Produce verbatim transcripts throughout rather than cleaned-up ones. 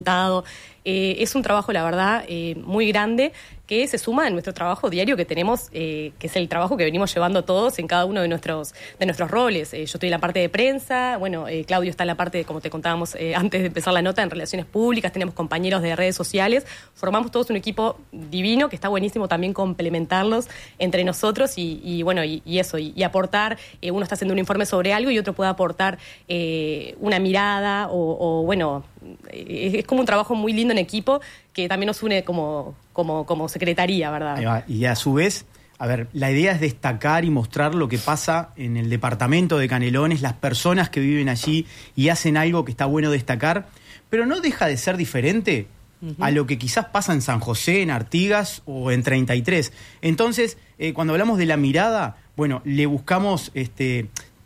Eh, es un trabajo, la verdad, eh, muy grande, que se suma en nuestro trabajo diario que tenemos, eh, que es el trabajo que venimos llevando todos en cada uno de nuestros de nuestros roles. Eh, yo estoy en la parte de prensa, bueno, eh, Claudio está en la parte, de, como te contábamos eh, antes de empezar la nota, en relaciones públicas, tenemos compañeros de redes sociales, formamos todos un equipo divino, que está buenísimo también complementarlos entre nosotros y, y bueno, y, y eso, y, y aportar, eh, uno está haciendo un informe sobre algo y otro puede aportar eh, una mirada o, o bueno, eh, es como un trabajo muy lindo en equipo que también nos une como, como, como secretaría, ¿verdad? Y a su vez, a ver, la idea es destacar y mostrar lo que pasa en el departamento de Canelones, las personas que viven allí y hacen algo que está bueno destacar, pero no deja de ser diferente uh-huh. a lo que quizás pasa en San José, en Artigas o en treinta y tres. Entonces, eh, cuando hablamos de la mirada, bueno, le buscamos este,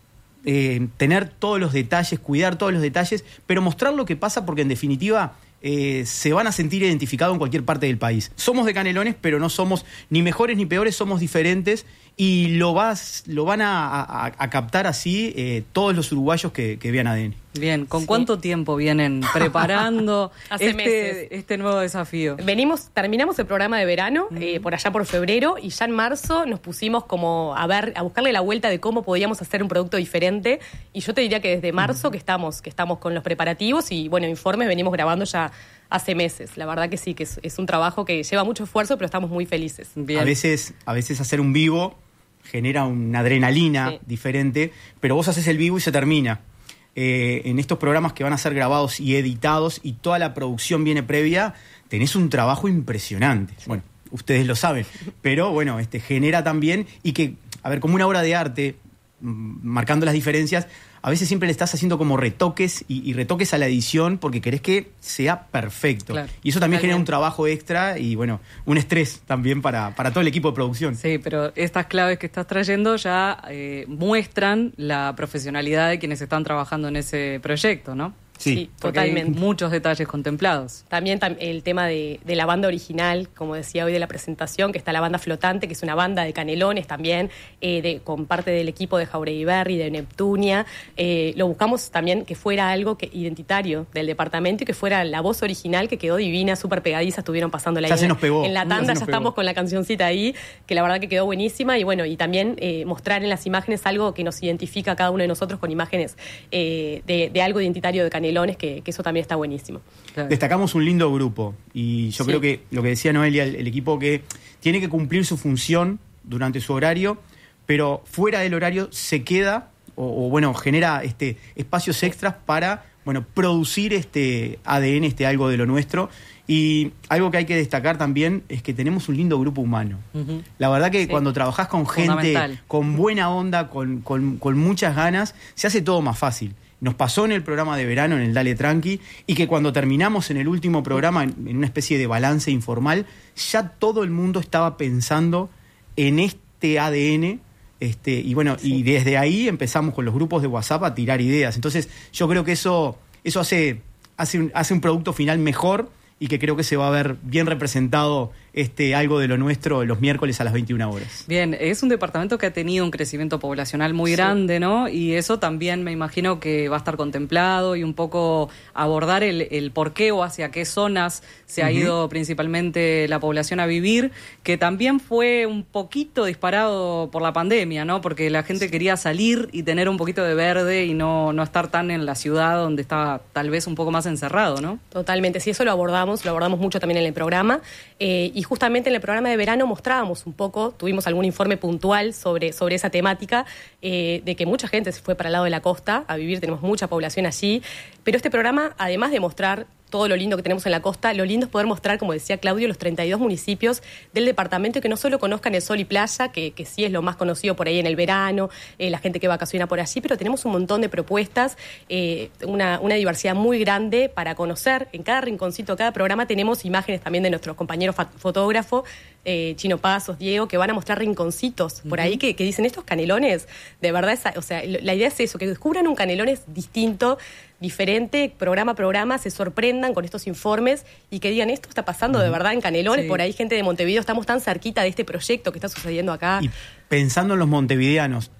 eh, tener todos los detalles, cuidar todos los detalles, pero mostrar lo que pasa porque en definitiva Eh, se van a sentir identificados en cualquier parte del país. Somos de Canelones, pero no somos ni mejores ni peores, somos diferentes y lo, vas, lo van a, a, a captar así eh, todos los uruguayos que, que vean A D N. Bien, ¿con sí. cuánto tiempo vienen preparando Hace este, meses. este nuevo desafío? Venimos, terminamos el programa de verano, uh-huh. eh, por allá por febrero, y ya en marzo nos pusimos como a ver, a buscarle la vuelta de cómo podíamos hacer un producto diferente, y yo te diría que desde marzo uh-huh. que estamos, que estamos con los preparativos, y bueno, informes venimos grabando ya hace meses. La verdad que sí, que es, es un trabajo que lleva mucho esfuerzo, pero estamos muy felices. Bien. A veces, a veces hacer un vivo genera una adrenalina sí. diferente, pero vos haces el vivo y se termina. Eh, en estos programas que van a ser grabados y editados y toda la producción viene previa, tenés un trabajo impresionante. Sí. Bueno, ustedes lo saben, pero bueno, este genera también, y que, a ver, como una obra de arte, marcando las diferencias, a veces siempre le estás haciendo como retoques y, y retoques a la edición porque querés que sea perfecto. Claro, y eso también genera un trabajo extra y, bueno, un estrés también para, para todo el equipo de producción. Sí, pero estas claves que estás trayendo ya eh, muestran la profesionalidad de quienes están trabajando en ese proyecto, ¿no? Sí, sí, totalmente. Hay muchos detalles contemplados. También tam- el tema de, de la banda original, como decía hoy de la presentación, que está la banda flotante, que es una banda de Canelones también, eh, de, con parte del equipo de Jauregui Berri, de Neptunia. Eh, lo buscamos también que fuera algo que, identitario del departamento y que fuera la voz original, que quedó divina, súper pegadiza, estuvieron pasándola ahí. Ya se nos pegó. En la tanda ya, ya estamos con la cancioncita ahí, que la verdad que quedó buenísima. Y bueno, y también eh, mostrar en las imágenes algo que nos identifica a cada uno de nosotros con imágenes eh, de, de algo identitario de Canelones. Que, que eso también está buenísimo. Claro. Destacamos un lindo grupo y yo sí. creo que lo que decía Noelia, el, el equipo que tiene que cumplir su función durante su horario, pero fuera del horario se queda o, o bueno, genera este espacios extras para bueno, producir este A D N, este algo de lo nuestro. Y algo que hay que destacar también es que tenemos un lindo grupo humano. Uh-huh. La verdad que sí. cuando trabajás con gente con buena onda, con, con, con muchas ganas, se hace todo más fácil. Nos pasó en el programa de verano, en el Dale Tranqui, y que cuando terminamos en el último programa, en, en una especie de balance informal, ya todo el mundo estaba pensando en este A D N, este, y bueno, sí. y desde ahí empezamos con los grupos de WhatsApp a tirar ideas. Entonces, yo creo que eso, eso hace, hace, un, hace un producto final mejor y que creo que se va a ver bien representado este algo de lo nuestro los miércoles a las veintiuna horas. Bien, es un departamento que ha tenido un crecimiento poblacional muy sí. grande, ¿no? Y eso también me imagino que va a estar contemplado y un poco abordar el, el por qué o hacia qué zonas se ha uh-huh. ido principalmente la población a vivir, que también fue un poquito disparado por la pandemia, ¿no? Porque la gente quería salir y tener un poquito de verde y no, no estar tan en la ciudad donde estaba tal vez un poco más encerrado, ¿no? Totalmente, sí, eso lo abordamos, lo abordamos mucho también en el programa, eh, y justamente en el programa de verano mostrábamos un poco, tuvimos algún informe puntual sobre, sobre esa temática, eh, de que mucha gente se fue para el lado de la costa a vivir, tenemos mucha población allí, pero este programa, además de mostrar todo lo lindo que tenemos en la costa, lo lindo es poder mostrar, como decía Claudio, los treinta y dos municipios del departamento, que no solo conozcan el sol y playa, que, que sí es lo más conocido por ahí en el verano, eh, la gente que vacaciona por allí, pero tenemos un montón de propuestas, eh, una, una diversidad muy grande para conocer. En cada rinconcito, cada programa tenemos imágenes también de nuestros compañeros fotógrafos, eh, Chino Pasos, Diego, que van a mostrar rinconcitos por ahí que, que dicen, estos canelones, de verdad, esa, o sea, la idea es eso, que descubran un canelones distinto, diferente, programa a programa, se sorprendan con estos informes y que digan, esto está pasando de verdad en Canelones, sí. por ahí gente de Montevideo, estamos tan cerquita de este proyecto que está sucediendo acá. Y pensando en los montevideanos,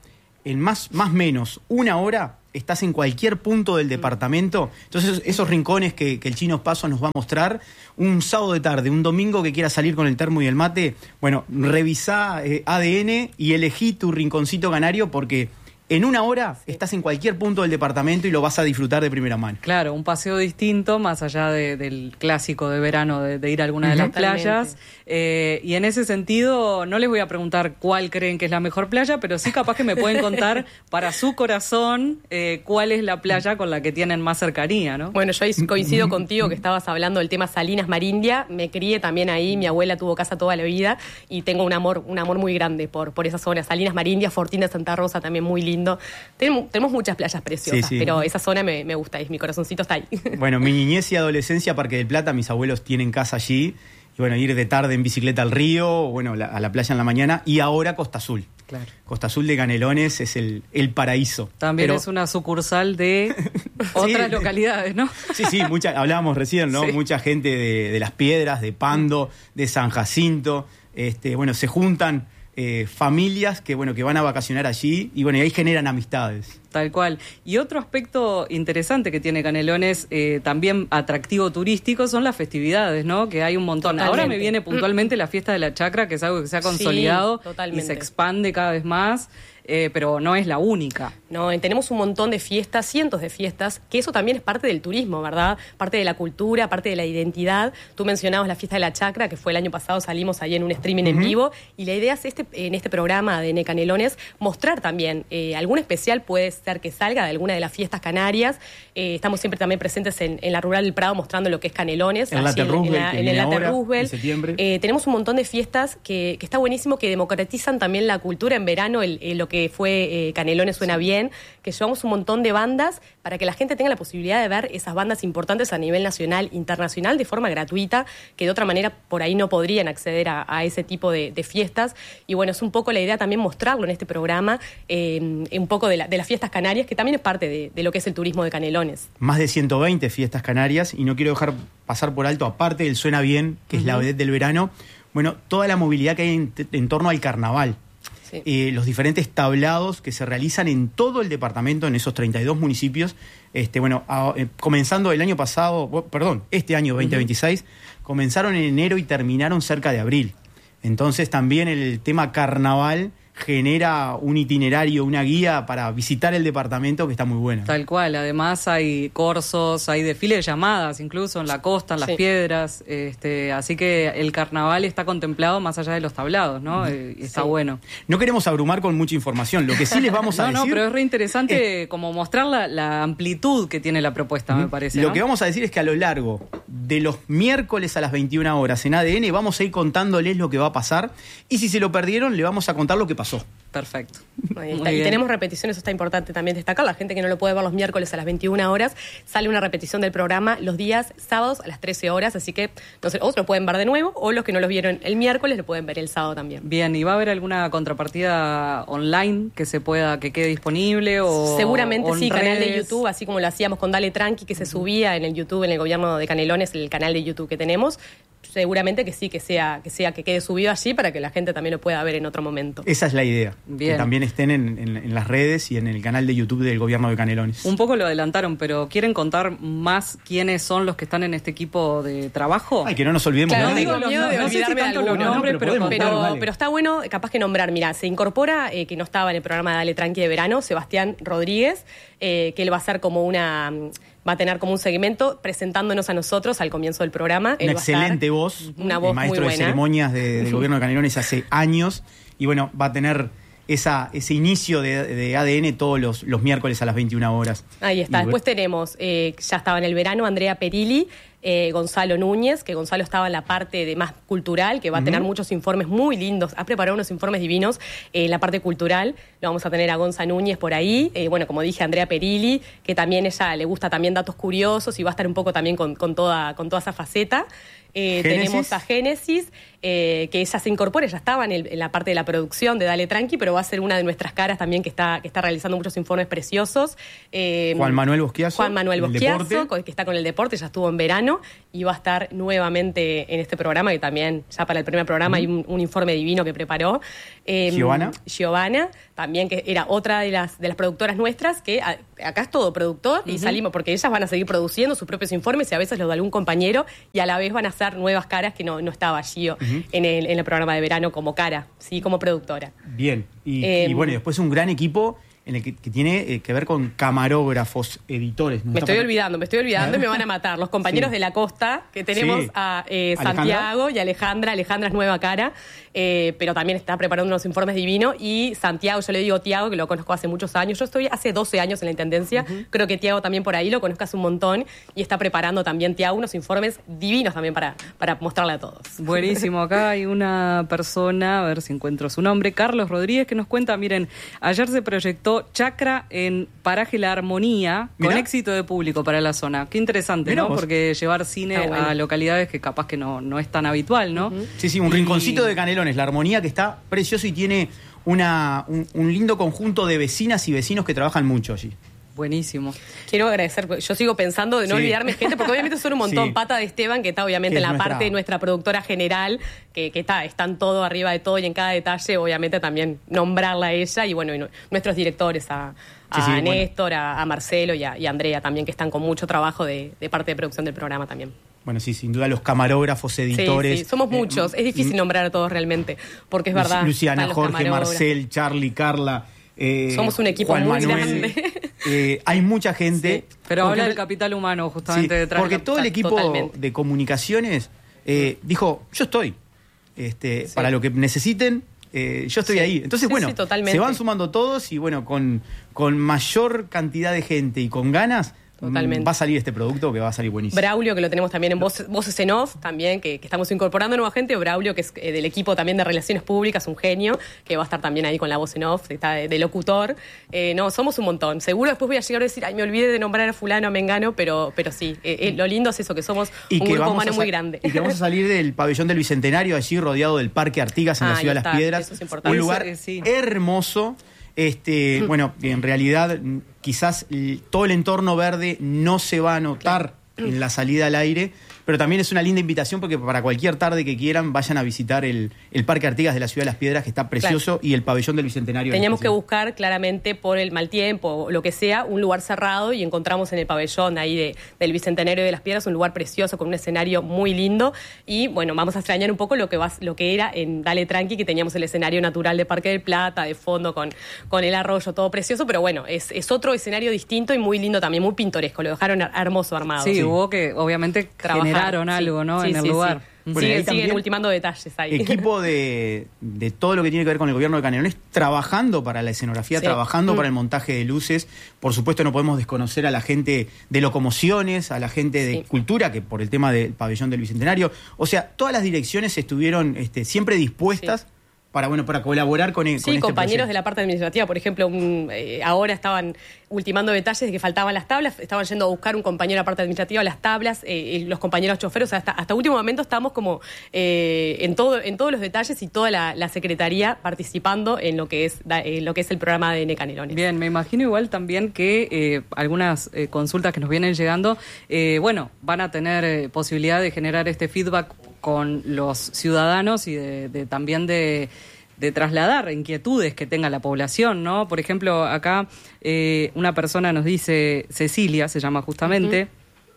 en más más menos una hora estás en cualquier punto del departamento. Entonces, esos rincones que, que el Chino Paso nos va a mostrar, un sábado de tarde, un domingo que quieras salir con el termo y el mate, bueno, revisá eh, A D N y elegí tu rinconcito canario, porque en una hora sí. estás en cualquier punto del departamento y lo vas a disfrutar de primera mano. Claro, un paseo distinto, más allá de, del clásico de verano de, de ir a alguna de las playas. Eh, y en ese sentido, no les voy a preguntar cuál creen que es la mejor playa, pero sí capaz que me pueden contar para su corazón eh, cuál es la playa con la que tienen más cercanía, ¿no? Bueno, yo ahí coincido contigo que estabas hablando del tema Salinas Marindia. Me crié también ahí, mi abuela tuvo casa toda la vida y tengo un amor, un amor muy grande por, por esa zona. Salinas Marindia, Fortina, Santa Rosa, también muy lindo. Tenemos, tenemos muchas playas preciosas, sí, sí. pero esa zona me, me gusta, y mi corazoncito está ahí. Bueno, mi niñez y adolescencia, Parque del Plata, mis abuelos tienen casa allí, y bueno, ir de tarde en bicicleta al río, bueno, la, a la playa en la mañana, y ahora Costa Azul. Claro. Costa Azul de Canelones es el, el paraíso. También pero... es una sucursal de otras sí, localidades, ¿no? Sí, sí, mucha, hablábamos recién, ¿no? Sí. Mucha gente de, de Las Piedras, de Pando, de San Jacinto, este, bueno, se juntan Eh, familias que bueno que van a vacacionar allí y bueno y ahí generan amistades. Tal cual. Y otro aspecto interesante que tiene Canelones, eh, también atractivo turístico, son las festividades, ¿no? Que hay un montón. Totalmente. Ahora me viene puntualmente la fiesta de la chacra, que es algo que se ha consolidado sí, y se expande cada vez más. Eh, pero no es la única. No, tenemos un montón de fiestas, cientos de fiestas, que eso también es parte del turismo, ¿verdad? Parte de la cultura, parte de la identidad. Tú mencionabas la fiesta de la chacra, que fue el año pasado, salimos ahí en un streaming uh-huh. en vivo, y la idea es este, en este programa de A D N Canelones mostrar también eh, algún especial, puede ser que salga de alguna de las fiestas canarias. Eh, estamos siempre también presentes en, en la Rural del Prado mostrando lo que es Canelones. El Late Roosevelt. En, en el Late Roosevelt. En septiembre. Eh, tenemos un montón de fiestas que, que está buenísimo, que democratizan también la cultura en verano, el, el, lo que que fue eh, Canelones Suena Bien, que llevamos un montón de bandas para que la gente tenga la posibilidad de ver esas bandas importantes a nivel nacional, internacional, de forma gratuita, que de otra manera por ahí no podrían acceder a, a ese tipo de, de fiestas. Y bueno, es un poco la idea también mostrarlo en este programa, eh, un poco de, la, de las fiestas canarias, que también es parte de, de lo que es el turismo de Canelones. Más de ciento veinte fiestas canarias, y no quiero dejar pasar por alto, aparte del Suena Bien, que uh-huh. es la vedette del verano, bueno, toda la movilidad que hay en, en torno al carnaval. Sí. Eh, los diferentes tablados que se realizan en todo el departamento, en esos treinta y dos municipios, este, bueno, a, eh, comenzando el año pasado, oh, perdón, este año veinte veintiséis, uh-huh. comenzaron en enero y terminaron cerca de abril. Entonces también el tema carnaval genera un itinerario, una guía para visitar el departamento que está muy buena. Tal cual, además hay corsos, hay desfiles de llamadas, incluso en la costa, en las sí. piedras, este, así que el carnaval está contemplado más allá de los tablados, ¿no? Eh, está sí. bueno. No queremos abrumar con mucha información, lo que sí les vamos a no, decir... No, pero es re interesante es... como mostrar la, la amplitud que tiene la propuesta, uh-huh. me parece. Lo ¿no? que vamos a decir es que a lo largo de los miércoles a las veintiuna horas en A D N vamos a ir contándoles lo que va a pasar, y si se lo perdieron le vamos a contar lo que pasó. Perfecto. Y tenemos repeticiones, eso está importante también destacar. La gente que no lo puede ver los miércoles a las veintiuna horas, sale una repetición del programa los días sábados a las trece horas, así que no sé, otros lo pueden ver de nuevo, o los que no lo vieron el miércoles lo pueden ver el sábado también. Bien, ¿y va a haber alguna contrapartida online que se pueda, que quede disponible? O seguramente o sí, redes? Canal de YouTube, así como lo hacíamos con Dale Tranqui, que se subía en el YouTube, en el gobierno de Canelones, el canal de YouTube que tenemos. Seguramente que sí, que sea, que sea, que quede subido allí para que la gente también lo pueda ver en otro momento. Esa es la idea. Bien. Que también estén en, en, en las redes y en el canal de YouTube del gobierno de Canelones. Un poco lo adelantaron, pero ¿quieren contar más quiénes son los que están en este equipo de trabajo? Ay, que no nos olvidemos. Claro, no digo, no, no, no sé si tanto los nombres, no, pero, pero, podemos, pero, vale. pero está bueno capaz que nombrar. Mira, se incorpora, eh, que no estaba en el programa de Dale Tranqui de verano, Sebastián Rodríguez, eh, que él va a ser como una... va a tener como un segmento presentándonos a nosotros al comienzo del programa. Una excelente voz, una voz maestro muy de ceremonias de, del gobierno de Canelones hace años, y bueno, va a tener esa ese inicio de, de A D N todos los, los miércoles a las veintiuna horas. Ahí está. Y después bueno. tenemos, eh, ya estaba en el verano, Andrea Perilli, Eh, Gonzalo Núñez, que Gonzalo estaba en la parte de más cultural, que va a uh-huh. tener muchos informes muy lindos, ha preparado unos informes divinos en eh, la parte cultural. Lo vamos a tener a Gonza Núñez por ahí, eh, bueno, como dije, Andrea Perilli, que también ella le gusta también datos curiosos y va a estar un poco también con, con, toda, con toda esa faceta. Eh, tenemos a Génesis, eh, que ella se incorpora, ya estaba en, el, en la parte de la producción de Dale Tranqui, pero va a ser una de nuestras caras también que está, que está realizando muchos informes preciosos. Eh, Juan Manuel Bosquiazo. Juan Manuel Bosquiazo, que está con el deporte, ya estuvo en verano. y va a estar nuevamente en este programa, que también ya para el primer programa uh-huh. hay un, un informe divino que preparó. Eh, Giovanna. Giovanna, también que era otra de las de las productoras nuestras, que a, acá es todo productor uh-huh. y salimos, porque ellas van a seguir produciendo sus propios informes y a veces los de algún compañero, y a la vez van a hacer nuevas caras que no, no estaba Gio uh-huh. en, el, en el programa de verano como cara, sí, como productora. Bien, y, Eh, y bueno, y después un gran equipo en el que, que tiene eh, que ver con camarógrafos, editores. ¿no? Me estoy olvidando, me estoy olvidando y me van a matar. Los compañeros Sí. de la costa, que tenemos Sí. a eh, ¿Alejandra? Santiago y Alejandra. Alejandra es nueva cara, eh, pero también está preparando unos informes divinos. Y Santiago, yo le digo Tiago, que lo conozco hace muchos años. Yo estoy hace doce años en la Intendencia. Uh-huh. Creo que Tiago también por ahí lo conozco hace un montón. Y está preparando también Tiago unos informes divinos también para, para mostrarle a todos. Buenísimo. Acá hay una persona, a ver si encuentro su nombre, Carlos Rodríguez, que nos cuenta, miren, ayer se proyectó Chacra en Paraje La Armonía, Mirá. con éxito de público para la zona. Qué interesante, Mirá ¿no? vos. Porque llevar cine Ah, bueno. a localidades que capaz que no, no es tan habitual, ¿no? Uh-huh. Sí, sí, un Y- rinconcito de Canelones, La Armonía, que está precioso y tiene una, un, un lindo conjunto de vecinas y vecinos que trabajan mucho allí. Buenísimo. Quiero agradecer, porque yo sigo pensando de no Sí. olvidarme gente, porque obviamente son un montón. Sí. Pata de Esteban, que está obviamente Que en es la nuestra- parte de nuestra productora general, que, que está, están todo arriba de todo y en cada detalle, obviamente también nombrarla a ella, y bueno, y nu- nuestros directores, a, a Sí, sí, bueno. Néstor, a, a Marcelo y a, y a Andrea también, que están con mucho trabajo de, de parte de producción del programa también. Bueno, sí, sin duda los camarógrafos, editores. Sí, sí, somos eh, muchos. Es difícil nombrar a todos realmente, porque es Luci- verdad. Luciana, están los Jorge, camarógrafos. Marcel, Charlie, Carla. eh, Somos un equipo Juan muy Manuel. grande. Eh, hay mucha gente. Sí. Pero Porque habla del re- capital humano, justamente, Sí, detrás. porque de la- todo el equipo Totalmente. de comunicaciones eh, dijo, yo estoy. Este, Sí. Para lo que necesiten, eh, yo estoy Sí. ahí. Entonces, Sí, bueno, sí, totalmente. se van sumando todos y bueno, con, con mayor cantidad de gente y con ganas, Totalmente. mm, va a salir este producto que va a salir buenísimo. Braulio, que lo tenemos también en voces, voces en off, también, que, que estamos incorporando nueva gente. Braulio, que es eh, del equipo también de Relaciones Públicas, un genio, que va a estar también ahí con la voz en off, está de, de locutor. Eh, no, somos un montón. Seguro después voy a llegar a decir, ay, me olvidé de nombrar a fulano, a mengano, pero, pero sí, eh, eh, lo lindo es eso, que somos Y un que grupo vamos humano a muy sa- grande. Y que vamos a salir del pabellón del Bicentenario, allí rodeado del Parque Artigas en Ah, la Ciudad ahí de Las está, Piedras. eso es importante. Un Eso, lugar eh, sí. hermoso. Este, bueno, en realidad mm, quizás l- todo el entorno verde no se va a notar en la salida al aire, pero también es una linda invitación porque para cualquier tarde que quieran vayan a visitar el, el Parque Artigas de la Ciudad de Las Piedras, que está precioso, y el pabellón del Bicentenario. en Teníamos que especial. buscar claramente por el mal tiempo o lo que sea, un lugar cerrado, y encontramos en el pabellón ahí de, del Bicentenario de las Piedras un lugar precioso con un escenario muy lindo. Y bueno, vamos a extrañar un poco lo que va, lo que era en Dale Tranqui, que teníamos el escenario natural de Parque del Plata, de fondo con, con el arroyo, todo precioso, pero bueno, es, es otro escenario distinto y muy lindo también, muy pintoresco, lo dejaron her- hermoso armado. Sí, Sí. hubo que, obviamente, Trabajar, generaron sí. algo, ¿no? Sí, en el sí, lugar. sí. Bueno, siguen, ahí siguen también ultimando detalles ahí. Equipo de, de todo lo que tiene que ver con el gobierno de Canelones, trabajando para la escenografía, Sí. trabajando Mm. para el montaje de luces. Por supuesto, no podemos desconocer a la gente de locomociones, a la gente de Sí. cultura, que por el tema del pabellón del Bicentenario. O sea, todas las direcciones estuvieron este, siempre dispuestas Sí. para, bueno, para colaborar con, e- Sí, con este compañeros proyecto. de la parte administrativa, por ejemplo, un, eh, ahora estaban ultimando detalles de que faltaban las tablas, estaban yendo a buscar un compañero de la parte administrativa las tablas, eh, y los compañeros choferes, o sea, hasta, hasta último momento estamos como eh, en todo en todos los detalles y toda la, la secretaría participando en lo que es da- en lo que es el programa de N Canelones. Bien, me imagino igual también que eh, algunas eh, consultas que nos vienen llegando, eh, bueno, van a tener eh, posibilidad de generar este feedback con los ciudadanos y de, de- también de, de trasladar inquietudes que tenga la población, ¿no? Por ejemplo, acá eh, una persona nos dice, Cecilia se llama justamente,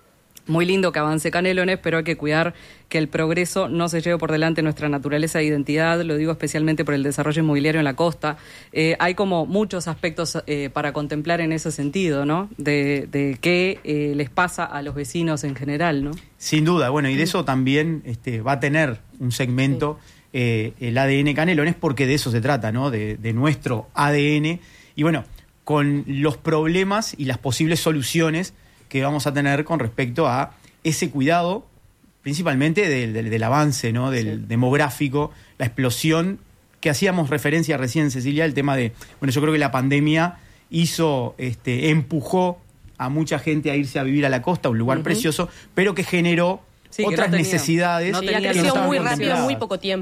muy lindo que avance Canelones, pero hay que cuidar que el progreso no se lleve por delante nuestra naturaleza e identidad, lo digo especialmente por el desarrollo inmobiliario en la costa. Eh, hay como muchos aspectos eh, para contemplar en ese sentido, ¿no? De, de qué eh, les pasa a los vecinos en general, ¿no? Sin duda, bueno, y de eso también este, va a tener un segmento eh, el A D N Canelones, porque de eso se trata, ¿no? De, de nuestro A D N. Y bueno, con los problemas y las posibles soluciones que vamos a tener con respecto a ese cuidado, principalmente del, del, del avance, ¿no? Del Sí. demográfico, la explosión que hacíamos referencia recién, Cecilia, el tema de, bueno, yo creo que la pandemia hizo, este, empujó a mucha gente a irse a vivir a la costa, un lugar Ujú. precioso, pero que generó Sí, que otras no tenía- necesidades. no Sí, tenía ha que crecido estaban muy estaban rápido en muy contempladas. poco tiempo.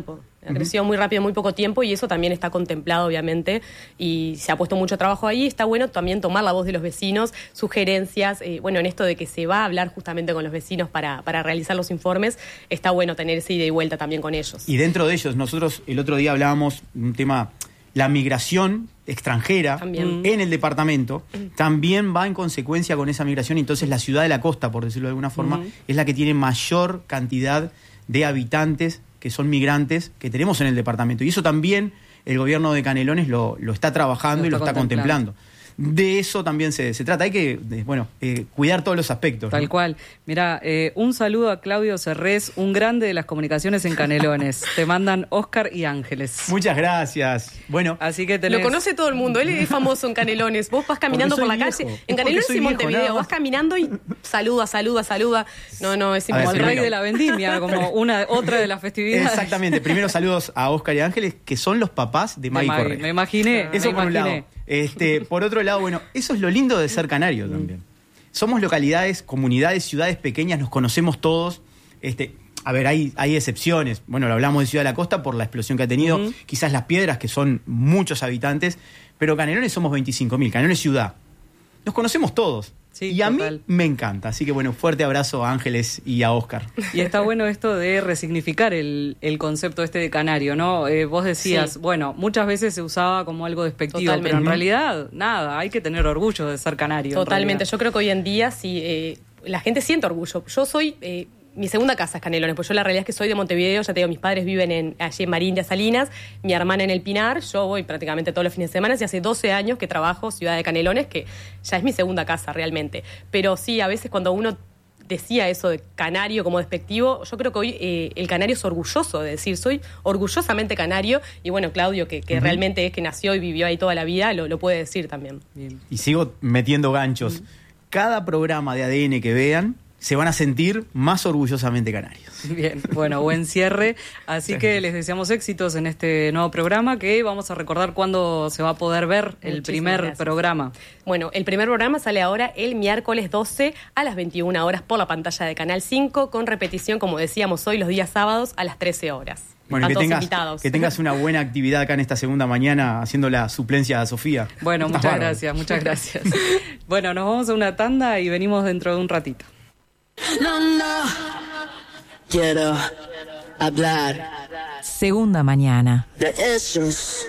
Ha crecido muy rápido en muy poco tiempo y eso también está contemplado, obviamente, y se ha puesto mucho trabajo ahí. Está bueno también tomar la voz de los vecinos, sugerencias, eh, bueno, en esto de que se va a hablar justamente con los vecinos para, para realizar los informes, está bueno tener ese ida y vuelta también con ellos. Y dentro de ellos, nosotros el otro día hablábamos de un tema, la migración extranjera también en el departamento también va en consecuencia con esa migración, entonces la ciudad de la costa, por decirlo de alguna forma, uh-huh. es la que tiene mayor cantidad de habitantes que son migrantes que tenemos en el departamento. Y eso también el gobierno de Canelones lo, lo está trabajando lo y lo está contemplando. De eso también se, se trata. Hay que, de, bueno, eh, cuidar todos los aspectos. Tal ¿no? cual. Mira, eh, un saludo a Claudio Cerrés, un grande de las comunicaciones en Canelones. Te mandan Oscar y Ángeles. Muchas gracias. Bueno, así que tenés... Lo conoce todo el mundo. Él es famoso en Canelones. Vos vas caminando por la viejo. calle. En Canelones y Montevideo. Vas caminando y saluda, saluda, saluda. No, no, es como imposible. el rey de la vendimia, como una otra de las festividades. Exactamente. Primero saludos a Oscar y Ángeles, que son los papás de Maggie Correa. Me imaginé. Eso me por imaginé. un lado. Este, por otro lado, bueno, eso es lo lindo de ser canario también. Somos localidades, comunidades, ciudades pequeñas, nos conocemos todos. Este, a ver, hay, hay excepciones. Bueno, lo hablamos de Ciudad de la Costa por la explosión que ha tenido. Uh-huh. Quizás Las Piedras, que son muchos habitantes. Pero Canelones somos veinticinco mil. Canelones ciudad. Nos conocemos todos. Sí, y a total. mí me encanta. Así que bueno, fuerte abrazo a Ángeles y a Oscar. Y está bueno esto de resignificar el, el concepto este de canario, ¿no? Eh, vos decías, sí. bueno, muchas veces se usaba como algo despectivo, Totalmente. pero en realidad, nada, hay que tener orgullo de ser canario. Totalmente. Yo creo que hoy en día, sí, eh, la gente siente orgullo. Yo soy... Eh, Mi segunda casa es Canelones, pues yo la realidad es que soy de Montevideo, ya te digo, mis padres viven en, allí en Marín de Salinas, mi hermana en El Pinar, yo voy prácticamente todos los fines de semana y hace doce años que trabajo Ciudad de Canelones, que ya es mi segunda casa realmente. Pero sí, a veces cuando uno decía eso de canario como despectivo, yo creo que hoy eh, el canario es orgulloso de decir, soy orgullosamente canario, y bueno, Claudio, que, que uh-huh. realmente es que nació y vivió ahí toda la vida, lo, lo puede decir también. Bien. Y sigo metiendo ganchos. Uh-huh. Cada programa de A D N que vean, se van a sentir más orgullosamente canarios. Bien, bueno, buen cierre. Así sí. que les deseamos éxitos en este nuevo programa, que vamos a recordar cuándo se va a poder ver el Muchísimas primer gracias. programa. Bueno, el primer programa sale ahora el miércoles doce a las veintiuna horas por la pantalla de Canal cinco, con repetición, como decíamos hoy, los días sábados a las trece horas. Bueno, que tengas, que tengas una buena actividad acá en esta segunda mañana haciendo la suplencia a Sofía. Bueno, muchas bárbaro. gracias, muchas gracias. Bueno, nos vamos a una tanda y venimos dentro de un ratito. No, no, quiero hablar. Segunda mañana. De esos.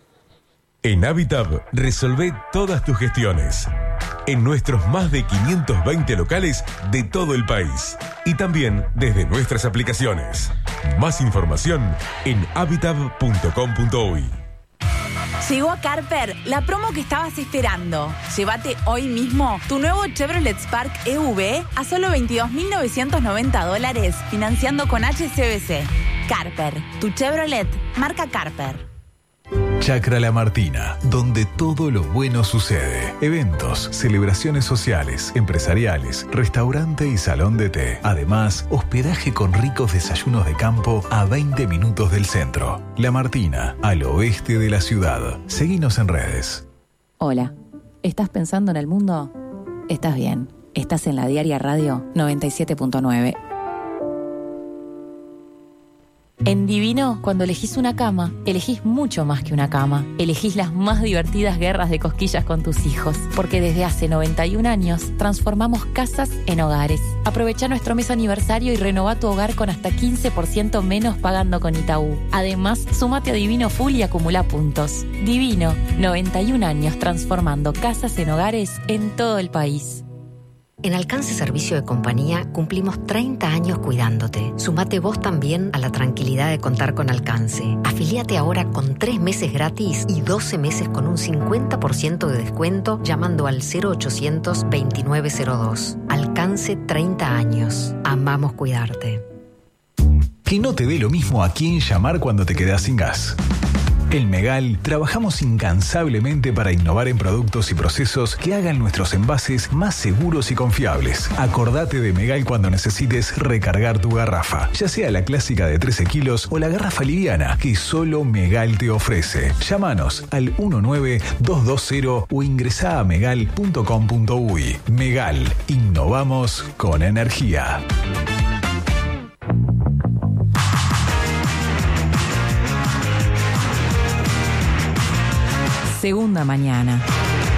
En Habitab resolvé todas tus gestiones. En nuestros más de quinientos veinte locales de todo el país. Y también desde nuestras aplicaciones. Más información en habitab punto com punto uy. Llegó a Carper la promo que estabas esperando. Llévate hoy mismo tu nuevo Chevrolet Spark E V a solo veintidós mil novecientos noventa dólares, financiando con H S B C. Carper, tu Chevrolet, marca Carper. Chacra La Martina, donde todo lo bueno sucede. Eventos, celebraciones sociales, empresariales, restaurante y salón de té. Además, hospedaje con ricos desayunos de campo a veinte minutos del centro. La Martina, al oeste de la ciudad. Seguinos en redes. Hola, ¿estás pensando en el mundo? Estás bien. Estás en la Diaria Radio noventa y siete punto nueve. En Divino, cuando elegís una cama, elegís mucho más que una cama. Elegís las más divertidas guerras de cosquillas con tus hijos, porque desde hace noventa y un años transformamos casas en hogares. Aprovecha nuestro mes aniversario y renová tu hogar con hasta quince por ciento menos pagando con Itaú. Además, sumate a Divino Full y acumula puntos. Divino, noventa y un años transformando casas en hogares en todo el país. En Alcance Servicio de Compañía cumplimos treinta años cuidándote. Sumate vos también a la tranquilidad de contar con Alcance. Afilíate ahora con tres meses gratis y doce meses con un cincuenta por ciento de descuento llamando al cero ochocientos veintinueve cero dos. Alcance treinta años. Amamos cuidarte. Que no te dé lo mismo a quién llamar cuando te quedás sin gas. En Megal trabajamos incansablemente para innovar en productos y procesos que hagan nuestros envases más seguros y confiables. Acordate de Megal cuando necesites recargar tu garrafa, ya sea la clásica de trece kilos o la garrafa liviana que solo Megal te ofrece. Llámanos al uno nueve dos dos cero o ingresá a megal punto com punto uy. Megal, innovamos con energía. Segunda mañana.